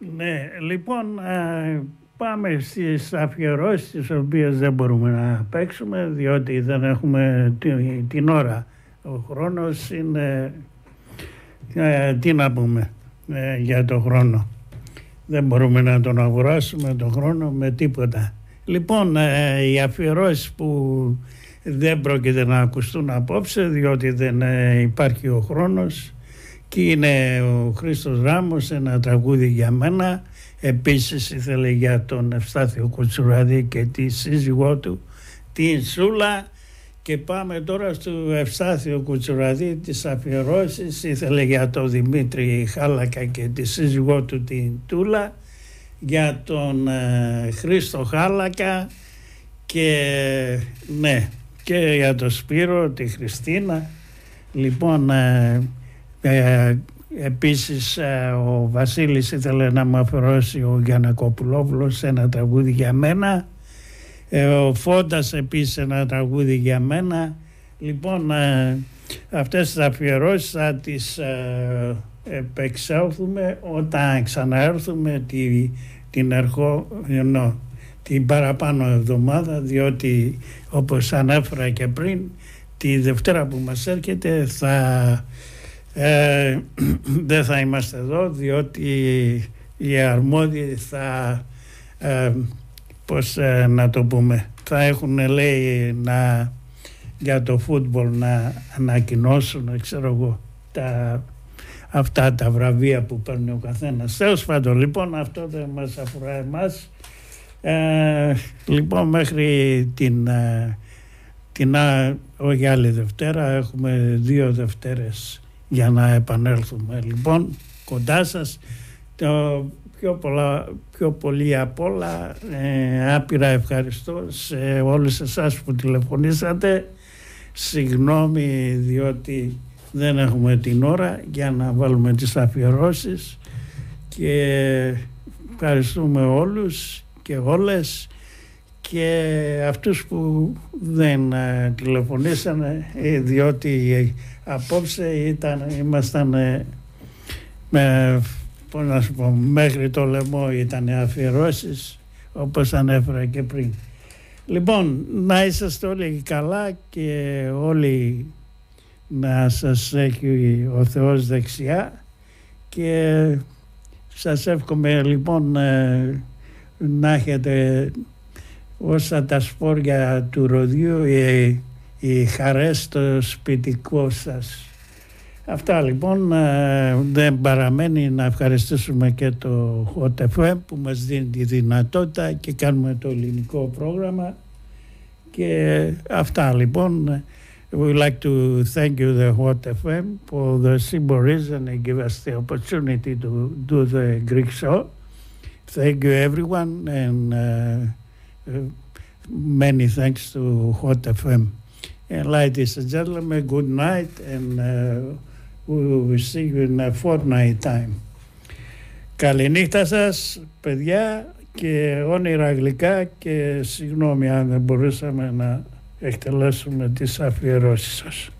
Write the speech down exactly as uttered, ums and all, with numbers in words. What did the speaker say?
Ναι, λοιπόν, ε, πάμε στις αφιερώσεις, τις οποίες δεν μπορούμε να παίξουμε, διότι δεν έχουμε την, την ώρα. Ο χρόνος είναι, ε, τι να πούμε ε, για το χρόνο. Δεν μπορούμε να τον αγοράσουμε τον χρόνο με τίποτα. Λοιπόν, ε, οι αφιερώσεις που δεν πρόκειται να ακουστούν απόψε, διότι δεν ε, υπάρχει ο χρόνος, και είναι ο Χρήστος Ράμος, ένα τραγούδι για μένα. Επίσης ήθελε για τον Ευστάθιο Κουτσουραδί και τη σύζυγό του, την Σούλα. Και πάμε τώρα στο Ευστάθιο Κουτσουραδί, τις αφιερώσεις. Ήθελε για τον Δημήτρη Χάλακα και τη σύζυγό του, την Τούλα, για τον ε, Χρήστο Χάλακα και ναι, και για τον Σπύρο, τη Χριστίνα. Λοιπόν, ε, ε, επίσης ε, ο Βασίλης ήθελε να μου αφιερώσει, ο Γιαννακοπουλόπουλος, ένα τραγούδι για μένα. Ε, ο Φώντας επίσης ένα τραγούδι για μένα. Λοιπόν, ε, αυτές τις αφιερώσεις θα τις ε, επεξέλθουμε όταν ξαναέρθουμε τη, την, ερχό, ενώ, την παραπάνω εβδομάδα, διότι όπως ανέφερα και πριν, τη Δευτέρα που μας έρχεται θα ε, δεν θα είμαστε εδώ, διότι οι αρμόδιοι θα ε, πώς ε, να το πούμε, θα έχουν, λέει, να, για το φούτμπολ να ανακοινώσουν, ξέρω εγώ, τα, αυτά τα βραβεία που παίρνει ο καθένας. Τέλος πάντων, λοιπόν, αυτό δεν μας αφορά εμάς. Ε, λοιπόν, μέχρι την, την όχι άλλη Δευτέρα, έχουμε δύο Δευτέρες για να επανέλθουμε. Λοιπόν, κοντά σας, το πιο, πολλά, πιο πολύ απ' όλα, ε, άπειρα ευχαριστώ σε όλους εσάς που τηλεφωνήσατε. Συγγνώμη διότι δεν έχουμε την ώρα για να βάλουμε τις αφιερώσεις, και ευχαριστούμε όλους και όλες, και αυτούς που δεν ε, τηλεφωνήσανε, ε, διότι ε, απόψε ήταν, ήμασταν ε, με, πώς να σου πω, μέχρι το λαιμό ήταν αφιερώσεις, όπως ανέφερα και πριν. Λοιπόν, να είσαστε όλοι καλά και όλοι να σας έχει ο Θεός δεξιά, και σας εύχομαι λοιπόν ε, να έχετε όσα τα σπόρια του ροδιού οι, οι χαρές στο σπιτικό σας. Αυτά λοιπόν, ε, δεν παραμένει να ευχαριστήσουμε και το Hot εφ εμ που μας δίνει τη δυνατότητα και κάνουμε το ελληνικό πρόγραμμα, και αυτά λοιπόν. We would like to thank you, the Hot εφ εμ, for the simple reason they give us the opportunity to do the Greek show. Thank you everyone, and uh, uh, many thanks to Hot εφ εμ. And ladies and gentlemen, good night, and uh, we will see you in a fortnight time. Καληνύχτα σας, παιδιά, και όνειρα γλυκά, και συγγνώμη αν δεν μπορούσαμε να εκτελέσουμε τις αφιερώσεις σας.